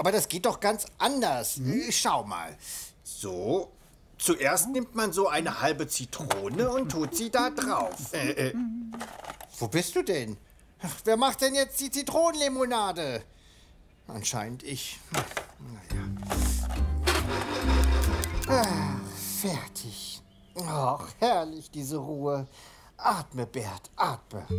Aber das geht doch ganz anders. Schau mal. So, zuerst nimmt man so eine halbe Zitrone und tut sie da drauf. Wo bist du denn? Ach, wer macht denn jetzt die Zitronenlimonade? Anscheinend ich. Naja. Fertig. Ach, herrlich, diese Ruhe. Atme, Bert, atme.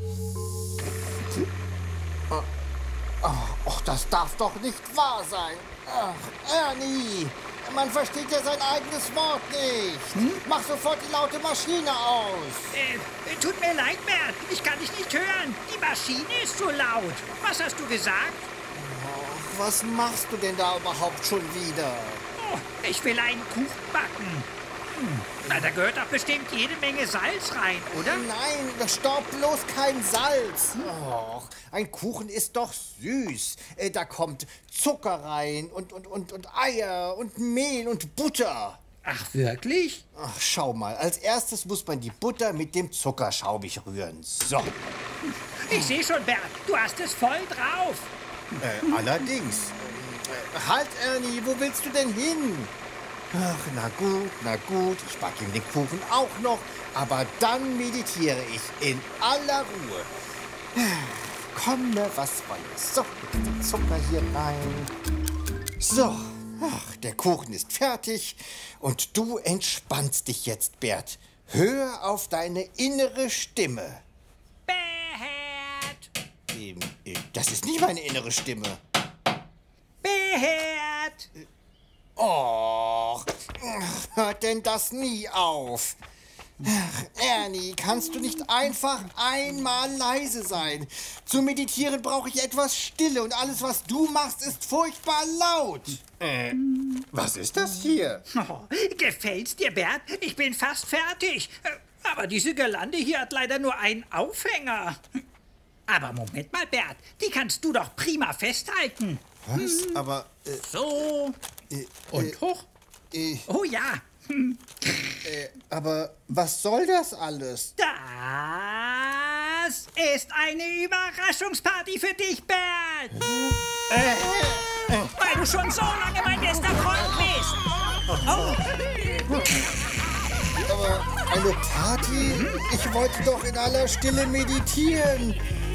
Ach, das darf doch nicht wahr sein. Ach, Ernie, man versteht ja sein eigenes Wort nicht. Mach sofort die laute Maschine aus. Tut mir leid, Bert. Ich kann dich nicht hören. Die Maschine ist so laut. Was hast du gesagt? Ach, was machst du denn da überhaupt schon wieder? Oh, ich will einen Kuchen backen. Na, da gehört doch bestimmt jede Menge Salz rein, oder? Nein, da staubt bloß kein Salz. Och, ein Kuchen ist doch süß. Da kommt Zucker rein und Eier und Mehl und Butter. Ach, wirklich? Ach, schau mal, als erstes muss man die Butter mit dem Zucker schaumig rühren. So. Ich sehe schon, Bert, du hast es voll drauf. Allerdings. Halt, Ernie, wo willst du denn hin? Ach, na gut, ich backe ihm den Kuchen auch noch, aber dann meditiere ich in aller Ruhe. Komme, was wolle. So, den Zucker hier rein. So, ach, der Kuchen ist fertig und du entspannst dich jetzt, Bert. Hör auf deine innere Stimme. Bert! Das ist nicht meine innere Stimme. Bert! Och, hört denn das nie auf? Ach, Ernie, kannst du nicht einfach einmal leise sein? Zum Meditieren brauche ich etwas Stille und alles, was du machst, ist furchtbar laut. Was ist das hier? Oh, gefällt's dir, Bert? Ich bin fast fertig. Aber diese Girlande hier hat leider nur einen Aufhänger. Aber Moment mal, Bert, die kannst du doch prima festhalten. Was? Aber, So. Und hoch. Oh ja. Aber was soll das alles? Das ist eine Überraschungsparty für dich, Bert. Weil du schon so lange mein bester Freund bist. Oh. Aber eine Party? Ich wollte doch in aller Stille meditieren.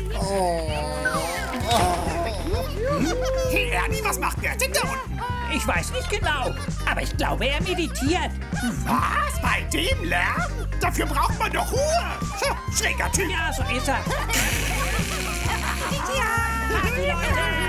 Hey, Ernie, was macht der denn da unten? Ich weiß nicht genau, aber ich glaube, er meditiert. Was? Bei dem Lärm? Dafür braucht man doch Ruhe. Schräger Typ. Ja, so ist er. Ja, Party, Leute.